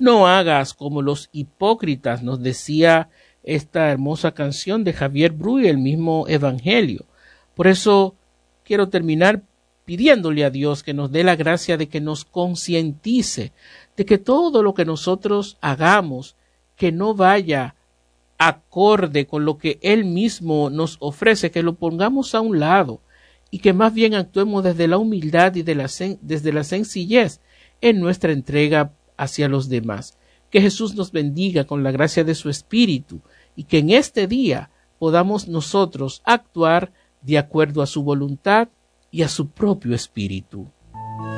No hagas como los hipócritas, nos decía esta hermosa canción de Javier Bru y el mismo Evangelio. Por eso quiero terminar pidiéndole a Dios que nos dé la gracia de que nos concientice de que todo lo que nosotros hagamos que no vaya acorde con lo que Él mismo nos ofrece, que lo pongamos a un lado y que más bien actuemos desde la humildad y desde la sencillez en nuestra entrega hacia los demás. Que Jesús nos bendiga con la gracia de su Espíritu y que en este día podamos nosotros actuar de acuerdo a su voluntad y a su propio Espíritu.